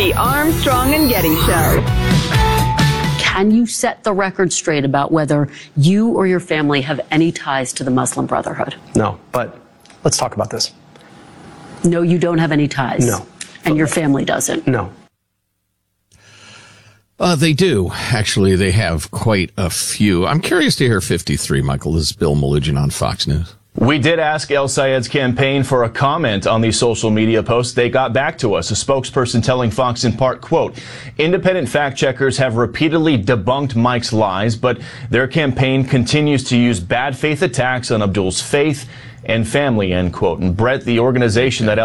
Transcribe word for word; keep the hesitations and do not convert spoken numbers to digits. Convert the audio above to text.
The Armstrong and Getty Show. Can you set the record straight about whether you or your family have any ties to the Muslim Brotherhood? No, but let's talk about this. No, you don't have any ties? No. And your family doesn't? No. Uh, they do. Actually, they have quite a few. I'm curious to hear fifty-three, Michael. This is Bill Melugin on Fox News. We did ask El Sayed's campaign for a comment on these social media posts. They got back to us. A spokesperson telling Fox in part, quote, independent fact checkers have repeatedly debunked Mike's lies, but their campaign continues to use bad faith attacks on Abdul's faith and family, end quote. And Brett, the organization that